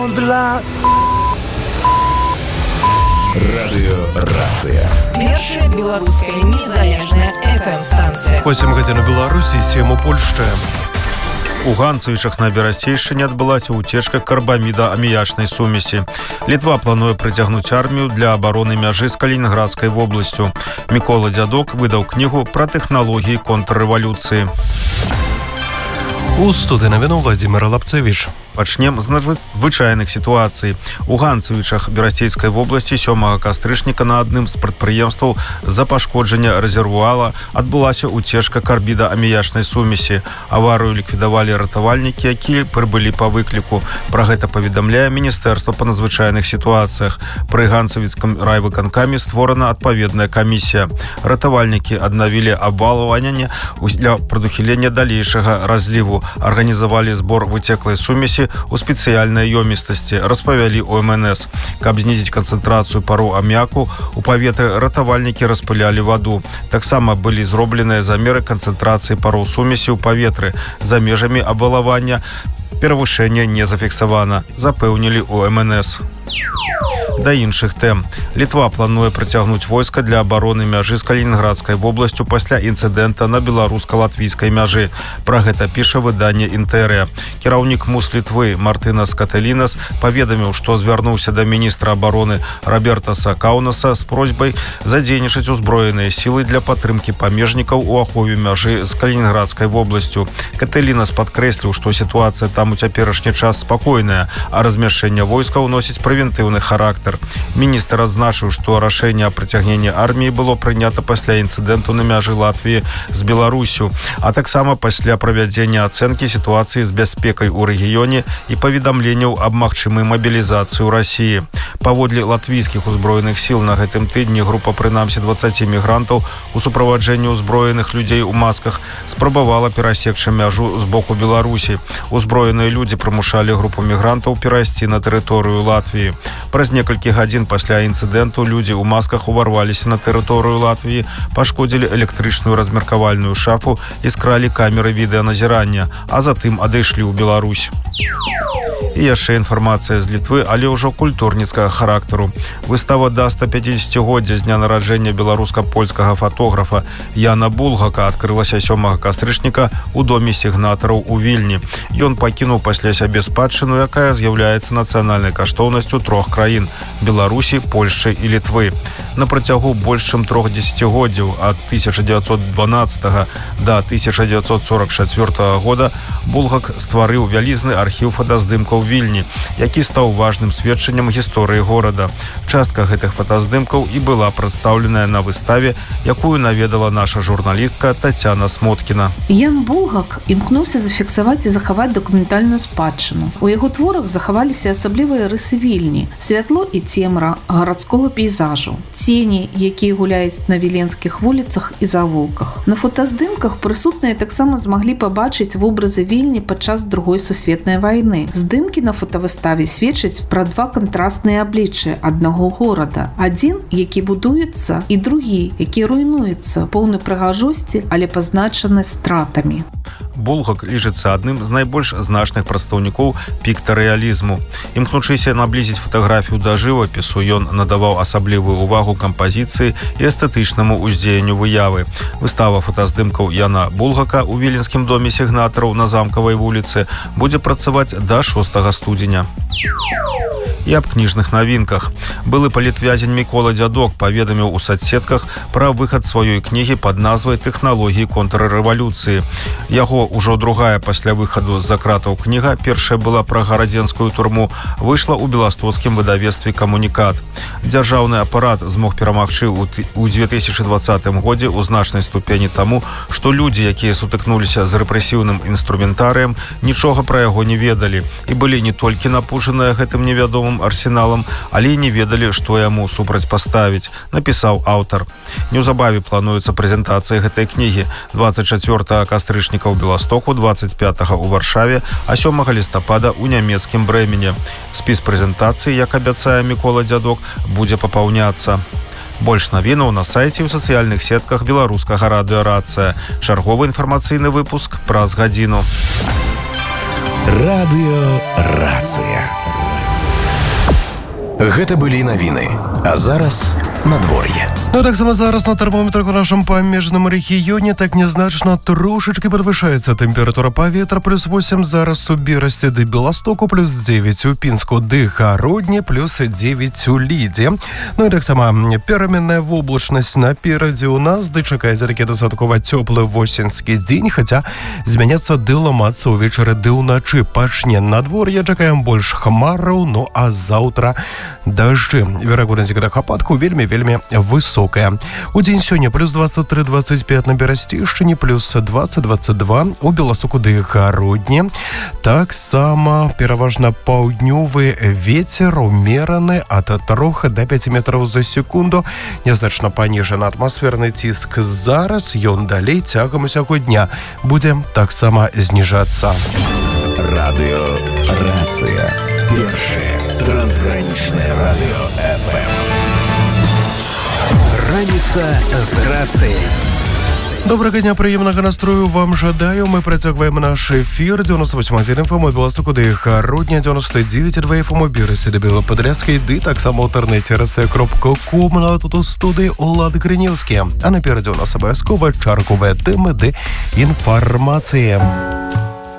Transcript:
Радыёрацыя. Першая беларуская незалежная FM-станцыя. 8 гадзін у Беларусі, 7 у Польшчы. У Ганцевічах на Берасцейшчыне адбылася ўцечка карбаміда аміячнай сумесі. Літва плануе прыцягнуць армію для абароны мяжы з Калінінградскай вобласцю. Мікола Дзядок выдаў кнігу пра тэхналогіі контррэвалюцыі. У студыі навіну Владимир Лапцевич. Пачнем з надзвычайных сітуацый. У Ганцевічах Берасцейскай вобласці 7 кастрычніка на адным з прадпрыемстваў з-за пашкоджання рэзервуара адбылася ўцечка карбіда аміячнай сумесі. Аварыю ліквідавалі ратавальнікі, якія прыбылі па выкліку. Пра гэта паведамляе Міністэрства па надзвычайных сітуацыях. Пры Ганцевіцкім райвыканкаме створана адпаведная камісія. Ратавальнікі аднавілі абвалванне для прадухілення далейшага разліву. Арганізавалі збор выцеклай сумесі у спецыяльнай ёмістасці, распавялі у МНС. Каб знізіць канцэнтрацыю пару аміаку, у паветры ратавальнікі распылялі ваду. Таксама былі зробленыя замеры канцэнтрацыі пароў сумесі ў паветры. За межамі абвалавання перавышэння не зафіксавана, запэўнілі у МНС. Да іншых тэм. Літва плануе прыцягнуць войска для абароны мяжы з Калінінградскай вобласцю пасля інцыдэнта на беларуска-латвійскай мяжы. Пра гэта піша выданне «Інтэрыя». Кіраўнік МУС Літвы Мартынас Катэлінас паведаміў, што звярнуўся да міністра абароны Робертаса Каунаса з просьбай задзейнічаць узброеныя сілы для падтрымкі памежнікаў у ахове мяжы з Калінінградскай вобласцю. Катэлінас падкрэсліў, што сітуацыя там у цяперашні час спакойная, а размяшчэнне войскаў носіць прэвентыўны характар. Міністр адзначыў, што рашэнне аб прыцягненні арміі было прынята пасля інцыдэнту на мяжы Латвіі з Беларусю, а таксама пасля правядзення ацэнкі сітуацыі з бяспекай у рэгіёне і паведамленняў аб магчымай мабілізацыі ў Расіі. Паводле латвійскіх узброеных сіл на гэтым тыдні група прынамсі 20 мігрантаў у суправаджэнні ўзброеных людзей у масках спрабавала перасекчы мяжу з боку Беларусі. Узброеныя людзі прымушалі групу мігрантаў перайсці на тэрыторыю Латвіі. Праз некалькі гадзін пасля інцыдэнту людзі ў масках уварваліся на тэрыторыю Латвіі, пашкодзілі электрычную размеркавальную шафу і скралі камеры відэаназірання, а затым адышлі ў Беларусь. І яшчэ інфармацыя з Літвы, але ўжо культурніцкага характару. Выстава да 150-годдзя з дня нараджэння беларуска-польскага фатографа Яна Булгака адкрылася 7 кастрычніка ў доме сігнатараў у Вільні. Ён пакінуў пасля сябе спадчыну, якая з'яўляецца нацыянальнай каштоўнасцю трох краін – Беларусі, Польшчы і Літвы. На працягу больш чым 3 дзесяцігоддзяў ад 1912 да 1944 года Булгак стварыў вялізны архіў фотаздымкаў Вільні, які стаў важным сведчаннем гісторыі горада. Частка гэтых фотаздымкаў і была прадстаўленая на выставе, якую наведала наша журналістка Тацяна Смоткіна. Ян Булгак імкнуўся зафіксаваць і захаваць дакументальную спадчыну. У яго творах захаваліся асаблівыя рысы Вільні, святло і цемра гарадскога пейзажу, цені, якія гуляюць на віленскіх вуліцах і завулках. На фотаздымках прысутныя таксама змаглі пабачыць вобразы Вільні падчас Другой сусветнай вайны. Здымкі на фотавыставе сведчаць пра два кантрастныя абліччы аднаго горада. Адзін, які будуецца, і другі, які руйнуецца, поўны прыгажосці, але пазначаны стратамі. Булгак лічыцца адным з найбольш значных прадстаўнікоў піктарэалізму. Імкнучыся наблізіць фатаграфію да жывапісу, ён надаваў асаблівую ўвагу кампазіцыі і эстэтычнаму ўздзеянню выявы. Выстава фотаздымкаў Яна Булгака ў Віленскім доме сігнатараў на Замкавай вуліцы будзе працаваць да 6 студзеня. І аб кніжных навінках. Былы палітвязень Мікола Дзядок паведаміў у соцсетках пра выхад сваёй кнігі пад назвай «Тэхналогіі контррэвалюцыі». Яго ўжо другая пасля выхаду з-за кратаў кніга, першая была пра гарадзенскую турму, выйшла ў беластоцкім выдавецтве «Камунікат». Дзяржаўны апарат змог перамагчы ў 2020 годзе ў значнай ступені таму, што людзі, якія сутыкнуліся з рэпрэсіўным інструментарыем, нічога пра яго не ведалі і былі не толькі напужаныя гэтым невядомым арсеналам, але і не ведалі, што яму супрацьпаставіць, напісаў аўтар. Неўзабаве плануецца прэзентацыя гэтай кнігі 24 кастрычніка ў Беластоку, 25 у Варшаве, а 7 лістапада ў нямецкім Брэмене. Спіс прэзентацыі, як абяцае Мікола Дзядок, будзе папаўняцца. Больш навінаў на сайце і ў сацыяльных сетках беларускага радыёрацыя. Чарговы інфармацыйны выпуск праз гадзіну. Радыёрацыя. Гэта былі навіны. А зараз надвор'е. Ну так само зараз на термометрах у нашому паміжному регіоні так незначно трошечки підвищається температура повітря. Плюс 8 зараз у Бірості до Білостоку, плюс 9 у Пінську до Городні, плюс 9 у Ліді. Ну і так само переменная облачность напереди у нас, де чекається таки достатково теплий осінський день, хоча зміняться де ламаться увечері, де уночі почне надвор'я, чекаємо більш хмару, ну а завтра дожди. Вероятность опадку вельми высокая. У день сегодня плюс 23-25 на Берестейщине, плюс 20-22 у Білостоку до Городні. Так само переважно паўднёвы ветер умераны от 3 до 5 метров за секунду. Незначно понижен атмосферный тиск зараз, ён далей цягам усяго дня будзе таксама зніжацца. Радиорация. Першее трансграничное радио FM. Раніца з рацыяй. Доброго дня, приємного настрою вам жадаю. Ми працягваем наш ефір. 98.1 FM у Білостоку до Городня, 99.2 FM у Бірості до Білоподрядської, ди таксама в інтернеті rsa.com. А тут у студії Олад Гринівський. А напереді у нас обов'язково чаркові теми, де інформація.